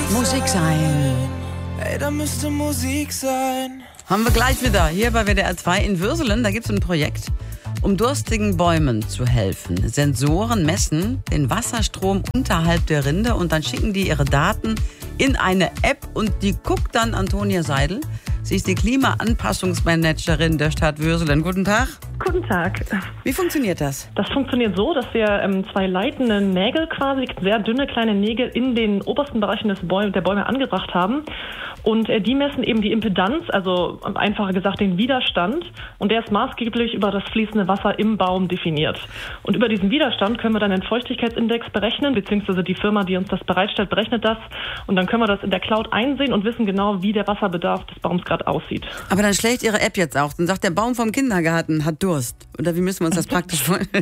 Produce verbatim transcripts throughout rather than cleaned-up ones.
Musik sein. Ey, da müsste Musik sein. Haben wir gleich wieder hier bei W D R zwei in Würselen. Da gibt es ein Projekt, um durstigen Bäumen zu helfen. Sensoren messen den Wasserstrom unterhalb der Rinde und dann schicken die ihre Daten in eine App und die guckt dann Antonia Seidel. Sie ist die Klimaanpassungsmanagerin der Stadt Würselen. Guten Tag. Guten Tag. Wie funktioniert das? Das funktioniert so, dass wir ähm, zwei leitende Nägel quasi, sehr dünne kleine Nägel in den obersten Bereichen des Bäume, der Bäume angebracht haben. Und äh, die messen eben die Impedanz, also einfacher gesagt den Widerstand. Und der ist maßgeblich über das fließende Wasser im Baum definiert. Und über diesen Widerstand können wir dann den Feuchtigkeitsindex berechnen, beziehungsweise die Firma, die uns das bereitstellt, berechnet das. Und dann können wir das in der Cloud einsehen und wissen genau, wie der Wasserbedarf des Baums gerade aussieht. Aber dann schlägt Ihre App jetzt auch. Dann sagt der Baum vom Kindergarten hat Durst. Oder wie müssen wir uns das praktisch vorstellen?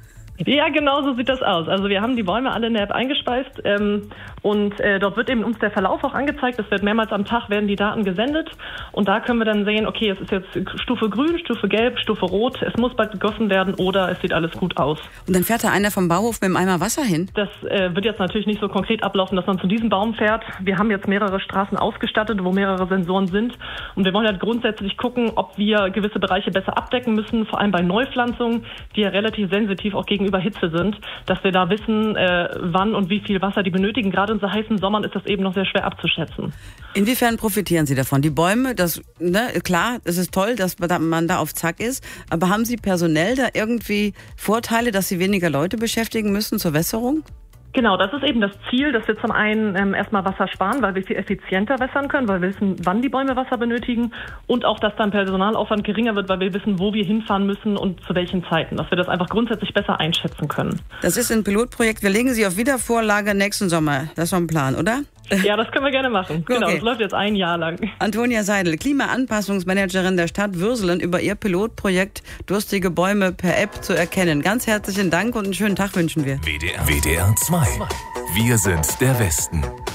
Ja, genau so sieht das aus. Also wir haben die Bäume alle in der App eingespeist ähm, und äh, dort wird eben uns der Verlauf auch angezeigt. Es wird mehrmals am Tag werden die Daten gesendet und da können wir dann sehen, okay, es ist jetzt Stufe Grün, Stufe Gelb, Stufe Rot, es muss bald gegossen werden oder es sieht alles gut aus. Und dann fährt da einer vom Bauhof mit einem Eimer Wasser hin? Das äh, wird jetzt natürlich nicht so konkret ablaufen, dass man zu diesem Baum fährt. Wir haben jetzt mehrere Straßen ausgestattet, wo mehrere Sensoren sind und wir wollen halt grundsätzlich gucken, ob wir gewisse Bereiche besser abdecken müssen, vor allem bei Neupflanzungen, die ja relativ sensitiv auch gegenüber über Hitze sind, dass wir da wissen, äh, wann und wie viel Wasser die benötigen. Gerade in so heißen Sommern ist das eben noch sehr schwer abzuschätzen. Inwiefern profitieren Sie davon? Die Bäume, das, ne, klar, es ist toll, dass man da auf Zack ist, aber haben Sie personell da irgendwie Vorteile, dass Sie weniger Leute beschäftigen müssen zur Wässerung? Genau, das ist eben das Ziel, dass wir zum einen ähm, erstmal Wasser sparen, weil wir viel effizienter wässern können, weil wir wissen, wann die Bäume Wasser benötigen und auch, dass dann Personalaufwand geringer wird, weil wir wissen, wo wir hinfahren müssen und zu welchen Zeiten, dass wir das einfach grundsätzlich besser einschätzen können. Das ist ein Pilotprojekt. Wir legen Sie auf Wiedervorlage nächsten Sommer. Das ist so ein Plan, oder? Ja, das können wir gerne machen. Genau, okay. Das läuft jetzt ein Jahr lang. Antonia Seidel, Klimaanpassungsmanagerin der Stadt Würselen, über ihr Pilotprojekt Durstige Bäume per App zu erkennen. Ganz herzlichen Dank und einen schönen Tag wünschen wir. W D R, W D R zwei. Wir sind der Westen.